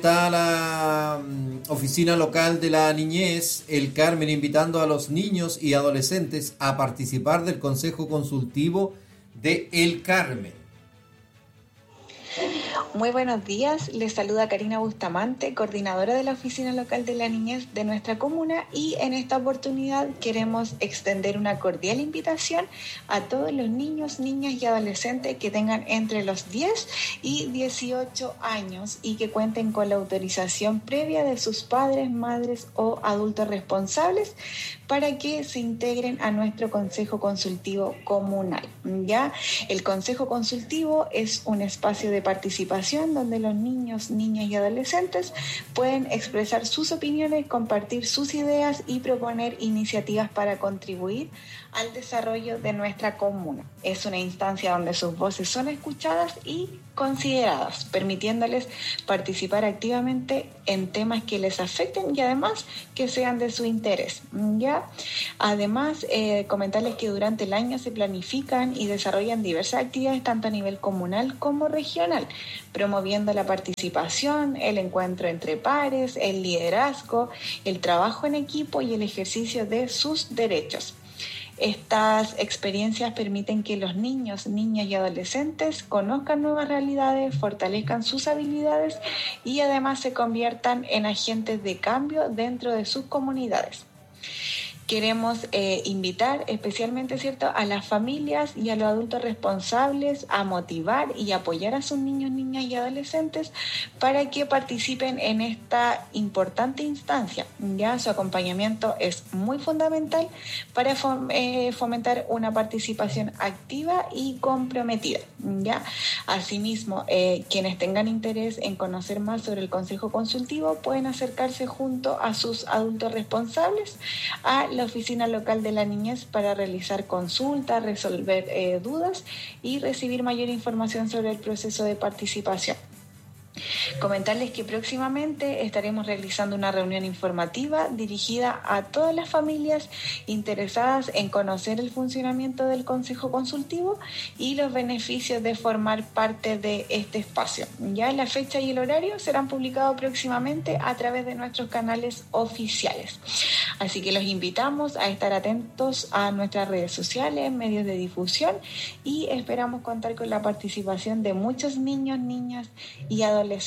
Está la oficina local de la niñez, el Carmen, invitando a los niños y adolescentes a participar del Consejo Consultivo de El Carmen. Muy buenos días, les saluda Karina Bustamante, coordinadora de la Oficina Local de la Niñez de nuestra comuna, y en esta oportunidad queremos extender una cordial invitación a todos los niños, niñas y adolescentes que tengan entre los 10 y 18 años y que cuenten con la autorización previa de sus padres, madres o adultos responsables para que se integren a nuestro Consejo Consultivo Comunal. ¿Ya? El Consejo Consultivo es un espacio de participación donde los niños, niñas y adolescentes pueden expresar sus opiniones, compartir sus ideas y proponer iniciativas para contribuir al desarrollo de nuestra comuna. Es una instancia donde sus voces son escuchadas y consideradas, permitiéndoles participar activamente en temas que les afecten y además que sean de su interés. ¿Ya? Además, comentarles que durante el año se planifican y desarrollan diversas actividades tanto a nivel comunal como regional, promoviendo la participación, el encuentro entre pares, el liderazgo, el trabajo en equipo y el ejercicio de sus derechos. Estas experiencias permiten que los niños, niñas y adolescentes conozcan nuevas realidades, fortalezcan sus habilidades y además se conviertan en agentes de cambio dentro de sus comunidades. Queremos invitar especialmente, ¿cierto?, a las familias y a los adultos responsables a motivar y apoyar a sus niños, niñas y adolescentes para que participen en esta importante instancia. Ya su acompañamiento es muy fundamental para fomentar una participación activa y comprometida. Ya, asimismo, quienes tengan interés en conocer más sobre el Consejo Consultivo pueden acercarse junto a sus adultos responsables a la Oficina Local de la Niñez para realizar consultas, resolver dudas y recibir mayor información sobre el proceso de participación. Comentarles que próximamente estaremos realizando una reunión informativa dirigida a todas las familias interesadas en conocer el funcionamiento del Consejo Consultivo y los beneficios de formar parte de este espacio. Ya la fecha y el horario serán publicados próximamente a través de nuestros canales oficiales. Así que los invitamos a estar atentos a nuestras redes sociales, medios de difusión, y esperamos contar con la participación de muchos niños, niñas y adolescentes